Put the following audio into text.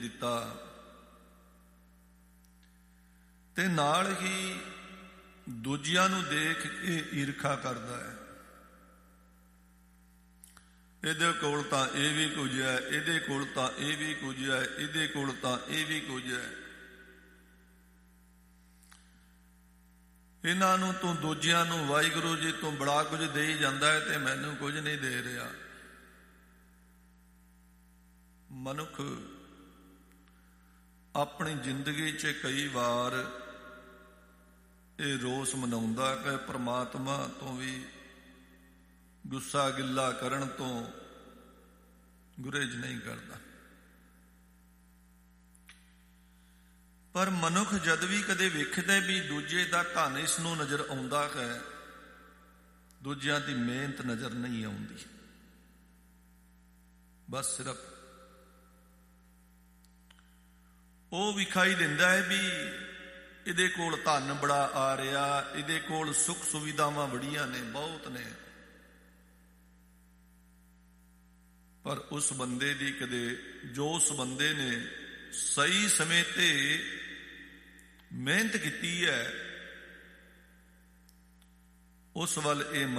ਦਿੱਤਾ ਤੇ ਨਾਲ ਹੀ ਦੂਜਿਆਂ ਨੂੰ ਦੇਖ ਕੇ ਈਰਖਾ ਕਰਦਾ ਹੈ। ਇਹਦੇ ਕੋਲ ਤਾਂ ਇਹ ਵੀ ਕੁਝ ਹੈ, ਇਹਦੇ ਕੋਲ ਤਾਂ ਇਹ ਵੀ ਕੁਝ ਹੈ, ਇਹਦੇ ਕੋਲ ਤਾਂ ਇਹ ਵੀ ਕੁਝ ਹੈ। ਇਹਨਾਂ ਨੂੰ ਤੂੰ, ਦੂਜਿਆਂ ਨੂੰ ਵਾਹਿਗੁਰੂ ਜੀ ਤੂੰ ਬੜਾ ਕੁਝ ਦੇਈ ਜਾਂਦਾ ਹੈ ਤੇ ਮੈਨੂੰ ਕੁਝ ਨਹੀਂ ਦੇ ਰਿਹਾ। ਮਨੁੱਖ ਆਪਣੀ ਜ਼ਿੰਦਗੀ 'ਚ ਕਈ ਵਾਰ ਇਹ ਰੋਸ ਮਨਾਉਂਦਾ ਕਿ ਪ੍ਰਮਾਤਮਾ ਤੋਂ ਵੀ ਗੁੱਸਾ ਗਿੱਲਾ ਕਰਨ ਤੋਂ ਗੁਰੇਜ਼ ਨਹੀਂ ਕਰਦਾ। ਪਰ ਮਨੁੱਖ ਜਦ ਵੀ ਕਦੇ ਵੇਖਦਾ ਵੀ ਦੂਜੇ ਦਾ ਧਨ ਇਸ ਨੂੰ ਨਜ਼ਰ ਆਉਂਦਾ ਹੈ, ਦੂਜਿਆਂ ਦੀ ਮਿਹਨਤ ਨਜ਼ਰ ਨਹੀਂ ਆਉਂਦੀ। ਬਸ ਸਿਰਫ ਉਹ ਵਿਖਾਈ ਦਿੰਦਾ ਹੈ ਵੀ ਇਹਦੇ ਕੋਲ ਧਨ ਬੜਾ ਆ ਰਿਹਾ, ਇਹਦੇ ਕੋਲ ਸੁੱਖ ਸੁਵਿਧਾਵਾਂ ਬੜੀਆਂ ਨੇ, ਬਹੁਤ ਨੇ। ਪਰ ਉਸ ਬੰਦੇ ਦੀ ਕਦੇ, ਜੋ ਉਸ ਬੰਦੇ ਨੇ ਸਹੀ ਸਮੇਂ ਤੇ ਮਿਹਨਤ ਕੀਤੀ ਹੈ, ਉਸ ਵੱਲ ਇਹ